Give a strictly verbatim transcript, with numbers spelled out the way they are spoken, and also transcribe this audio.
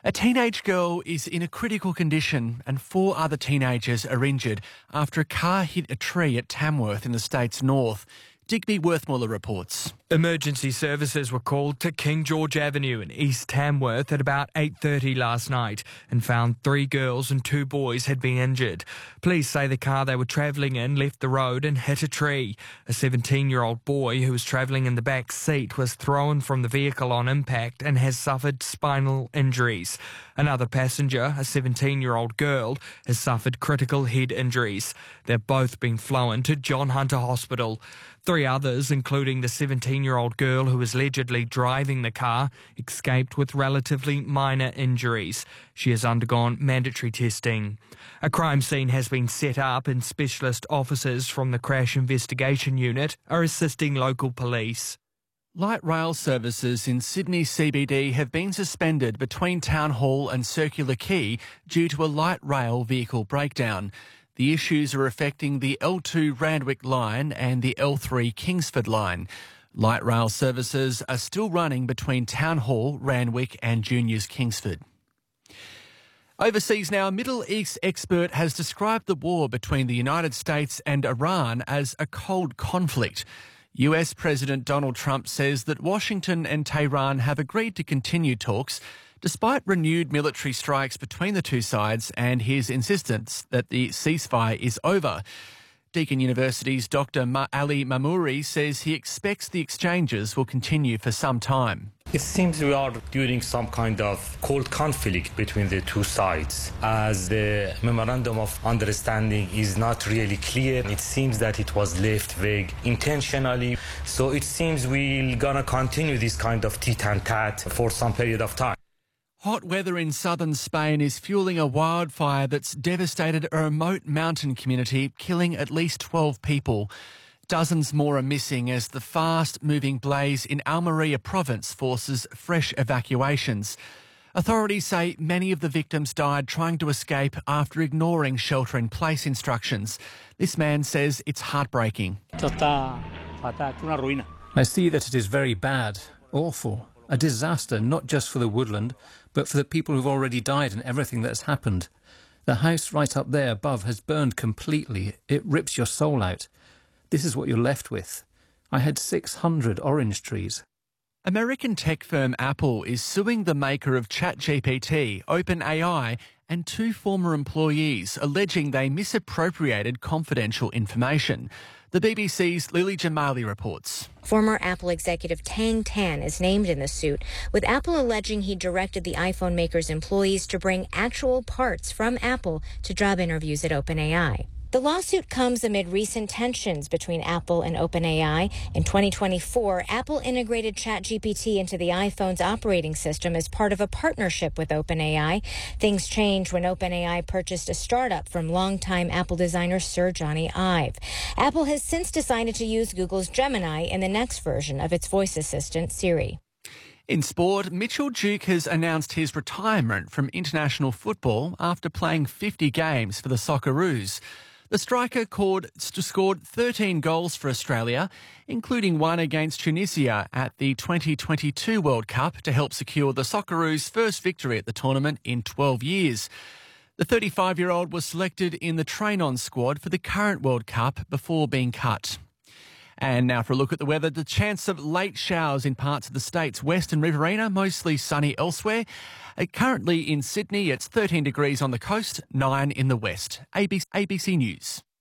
A teenage girl is in a critical condition and four other teenagers are injured after a car hit a tree at Tamworth in the state's north. Digby Worthmuller reports. Emergency services were called to King George Avenue in East Tamworth at about eight thirty last night and found three girls and two boys had been injured. Police say the car they were travelling in left the road and hit a tree. A seventeen-year-old boy who was travelling in the back seat was thrown from the vehicle on impact and has suffered spinal injuries. Another passenger, a seventeen-year-old girl, has suffered critical head injuries. They've both been flown to John Hunter Hospital. Three others, including the seventeen-year-old girl who was allegedly driving the car, escaped with relatively minor injuries. She has undergone mandatory testing. A crime scene has been set up and specialist officers from the Crash Investigation Unit are assisting local police. Light rail services in Sydney C B D have been suspended between Town Hall and Circular Quay due to a light rail vehicle breakdown. The issues are affecting the L two Randwick line and the L three Kingsford line. Light rail services are still running between Town Hall, Randwick and Juniors Kingsford. Overseas now, a Middle East expert has described the war between the United States and Iran as a cold conflict. U S President Donald Trump says that Washington and Tehran have agreed to continue talks despite renewed military strikes between the two sides and his insistence that the ceasefire is over. Deakin University's Doctor Ma- Ali Mamouri says he expects the exchanges will continue for some time. It seems we are during some kind of cold conflict between the two sides, as the memorandum of understanding is not really clear. It seems that it was left vague intentionally. So it seems we're gonna continue this kind of tit-and-tat for some period of time. Hot weather in southern Spain is fueling a wildfire that's devastated a remote mountain community, killing at least twelve people. Dozens more are missing as the fast-moving blaze in Almeria province forces fresh evacuations. Authorities say many of the victims died trying to escape after ignoring shelter-in-place instructions. This man says it's heartbreaking. I see that it is very bad, awful, a disaster not just for the woodland, but for the people who've already died and everything that's happened. The house right up there above has burned completely. It rips your soul out. This is what you're left with. I had six hundred orange trees. American tech firm Apple is suing the maker of ChatGPT, OpenAI, and two former employees, alleging they misappropriated confidential information. The B B C's Lily Jamali reports. Former Apple executive Tang Tan is named in the suit, with Apple alleging he directed the iPhone maker's employees to bring actual parts from Apple to job interviews at OpenAI. The lawsuit comes amid recent tensions between Apple and OpenAI. In twenty twenty-four, Apple integrated ChatGPT into the iPhone's operating system as part of a partnership with OpenAI. Things changed when OpenAI purchased a startup from longtime Apple designer Sir Johnny Ive. Apple has since decided to use Google's Gemini in the next version of its voice assistant, Siri. In sport, Mitchell Duke has announced his retirement from international football after playing fifty games for the Socceroos. The striker scored, scored thirteen goals for Australia, including one against Tunisia at the twenty twenty-two World Cup to help secure the Socceroos' first victory at the tournament in twelve years. The thirty-five-year-old was selected in the train-on squad for the current World Cup before being cut. And now for a look at the weather. The chance of late showers in parts of the state's western Riverina, mostly sunny elsewhere. Uh, currently in Sydney, it's thirteen degrees on the coast, nine in the west. A B C, A B C News.